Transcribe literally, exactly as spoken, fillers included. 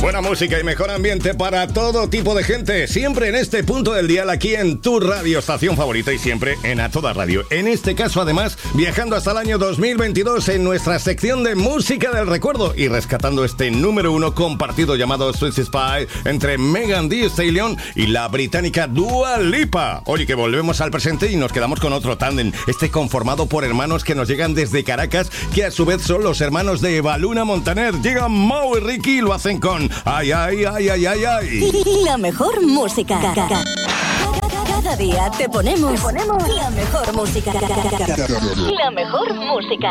Buena música y mejor ambiente para todo tipo de gente. Siempre en este punto del dial, aquí en tu radio estación favorita y siempre en A Toda Radio. En este caso, además, viajando hasta el año dos mil veintidós en nuestra sección de música del recuerdo y rescatando este número uno compartido llamado Sweet Spy entre Megan Thee Stallion y la británica Dua Lipa. Oye, que volvemos al presente y nos quedamos con otro tándem, este conformado por hermanos que nos llegan desde Caracas, que a su vez son los hermanos de Evaluna Montaner. Llegan Mau y Ricky y lo hacen con Ay, ay, ay, ay, ay, ay. La mejor música. Cada día te ponemos, te ponemos la mejor música. La mejor música.